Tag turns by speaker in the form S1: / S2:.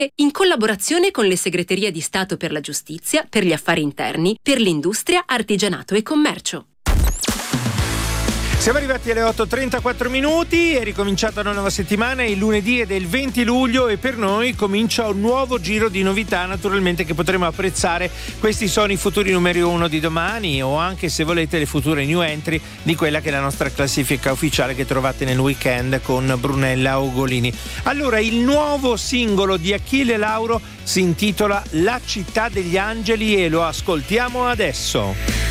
S1: in collaborazione con le segreterie di Stato per la Giustizia, per gli affari interni, per l'industria, artigianato e commercio.
S2: Siamo arrivati alle 8:34 minuti, è ricominciata una nuova settimana, il lunedì è del 20 luglio e per noi comincia un nuovo giro di novità naturalmente che potremo apprezzare. Questi sono i futuri numeri 1 di domani o anche se volete le future new entry di quella che è la nostra classifica ufficiale che trovate nel weekend con Brunella Ugolini. Allora, il nuovo singolo di Achille Lauro si intitola La città degli angeli e lo ascoltiamo adesso.